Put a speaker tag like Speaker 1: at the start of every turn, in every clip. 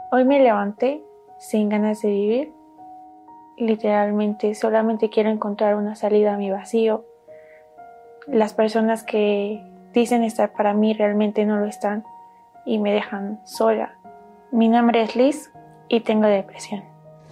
Speaker 1: Hoy me levanté sin ganas de vivir. Literalmente solamente quiero encontrar una salida a mi vacío. Las personas que dicen estar para mí realmente no lo están y me dejan sola. Mi nombre es Liz y tengo depresión.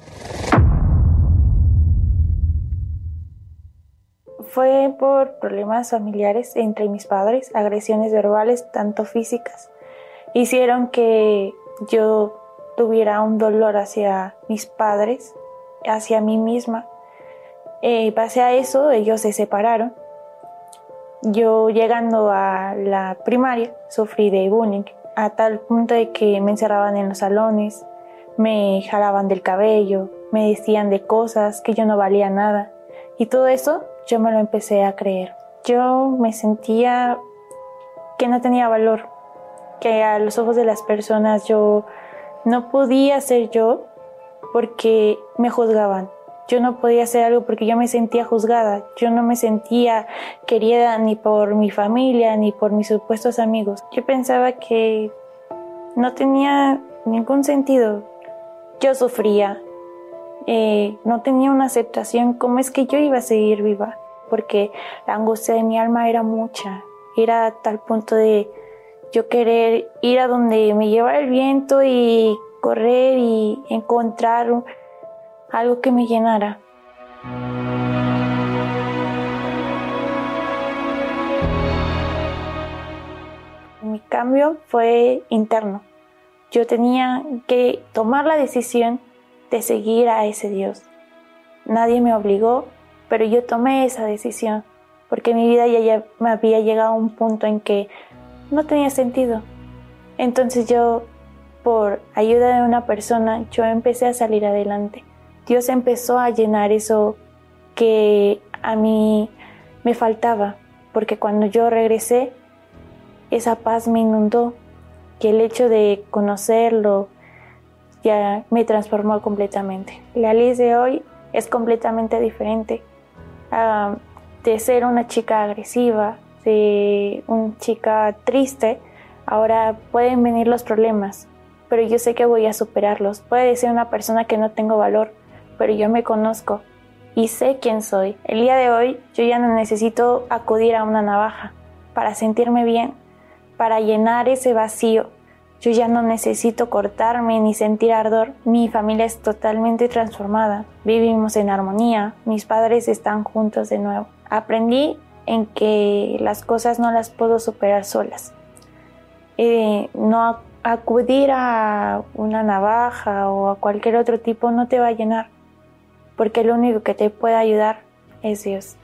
Speaker 1: Fue por problemas familiares entre mis padres, agresiones verbales, tanto físicas, hicieron que yo tuviera un dolor hacia mis padres, hacia mí misma. Base a eso, ellos se separaron. Yo, llegando a la primaria, sufrí de bullying, a tal punto de que me encerraban en los salones, me jalaban del cabello, me decían de cosas que yo no valía nada. Y todo eso yo me lo empecé a creer. Yo me sentía que no tenía valor, que a los ojos de las personas yo no podía ser yo porque me juzgaban. Yo no podía hacer algo porque yo me sentía juzgada. Yo no me sentía querida ni por mi familia ni por mis supuestos amigos. Yo pensaba que no tenía ningún sentido. Yo sufría. No tenía una aceptación. ¿Cómo es que yo iba a seguir viva? Porque la angustia de mi alma era mucha. Era a tal punto de yo querer ir a donde me llevara el viento y correr y encontrar algo que me llenara. Mi cambio fue interno. Yo tenía que tomar la decisión de seguir a ese Dios. Nadie me obligó, pero yo tomé esa decisión porque mi vida ya me había llegado a un punto en que no tenía sentido. Entonces yo, por ayuda de una persona, yo empecé a salir adelante. Dios empezó a llenar eso que a mí me faltaba, porque cuando yo regresé, esa paz me inundó, que el hecho de conocerlo ya me transformó completamente. La Liz de hoy es completamente diferente. De ser una chica agresiva, de una chica triste, ahora pueden venir los problemas, pero yo sé que voy a superarlos. Puede ser una persona que no tengo valor, pero yo me conozco y sé quién soy. El día de hoy yo ya no necesito acudir a una navaja para sentirme bien, para llenar ese vacío. Yo ya no necesito cortarme ni sentir ardor. Mi familia es totalmente transformada. Vivimos en armonía. Mis padres están juntos de nuevo. Aprendí en que las cosas no las puedo superar solas. No acudir a una navaja o a cualquier otro tipo no te va a llenar, porque lo único que te puede ayudar es Dios.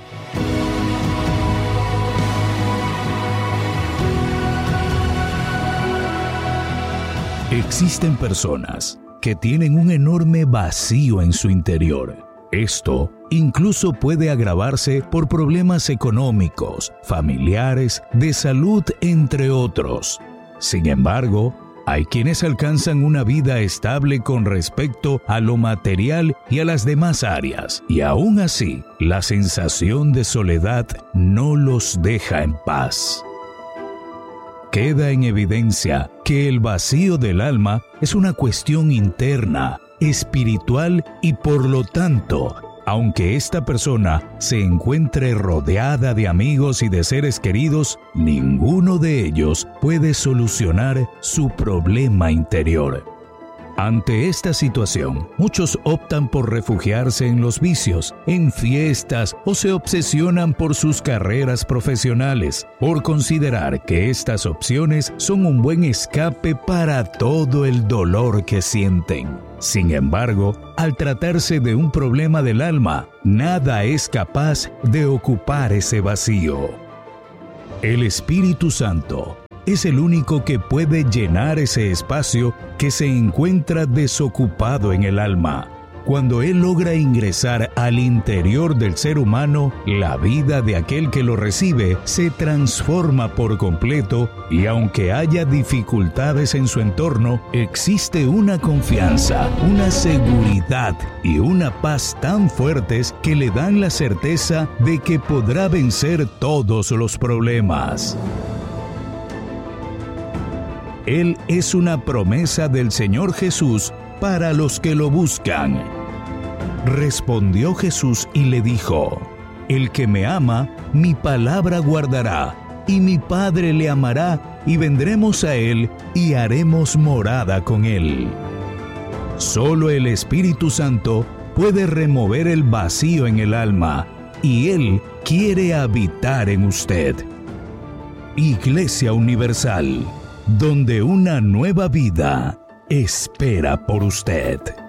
Speaker 2: Existen personas que tienen un enorme vacío en su interior. Esto incluso puede agravarse por problemas económicos, familiares, de salud, entre otros. Sin embargo, hay quienes alcanzan una vida estable con respecto a lo material y a las demás áreas, y aún así, la sensación de soledad no los deja en paz. Queda en evidencia que el vacío del alma es una cuestión interna, espiritual y por lo tanto, aunque esta persona se encuentre rodeada de amigos y de seres queridos, ninguno de ellos puede solucionar su problema interior. Ante esta situación, muchos optan por refugiarse en los vicios, en fiestas o se obsesionan por sus carreras profesionales, por considerar que estas opciones son un buen escape para todo el dolor que sienten. Sin embargo, al tratarse de un problema del alma, nada es capaz de ocupar ese vacío. El Espíritu Santo es el único que puede llenar ese espacio que se encuentra desocupado en el alma. Cuando Él logra ingresar al interior del ser humano, la vida de aquel que lo recibe se transforma por completo y aunque haya dificultades en su entorno, existe una confianza, una seguridad y una paz tan fuertes que le dan la certeza de que podrá vencer todos los problemas. Él es una promesa del Señor Jesús para los que lo buscan. Respondió Jesús y le dijo: El que me ama, mi palabra guardará, y mi Padre le amará, y vendremos a él y haremos morada con él. Solo el Espíritu Santo puede remover el vacío en el alma, y Él quiere habitar en usted. Iglesia Universal, donde una nueva vida espera por usted.